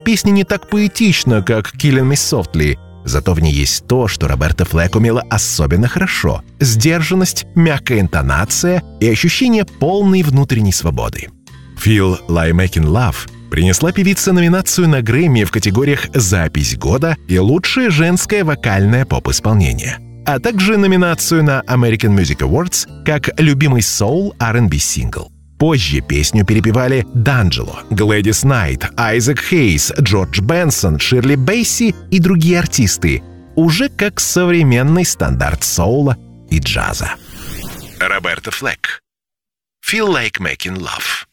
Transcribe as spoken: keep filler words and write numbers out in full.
Песня не так поэтична, как «Killing Me Softly», зато в ней есть то, что Роберта Флэк умела особенно хорошо — сдержанность, мягкая интонация и ощущение полной внутренней свободы. «Feel Like Making Love» принесла певице номинацию на Грэмми в категориях «Запись года» и «Лучшее женское вокальное поп-исполнение», а также номинацию на American Music Awards как «Любимый соул ар энд би сингл». Позже песню перепевали D'Angelo, Глэдис Найт, Айзек Хейс, Джордж Бенсон, Ширли Бейси и другие артисты, уже как современный стандарт соула и джаза. Роберта Флэк. «Feel Like Making Love».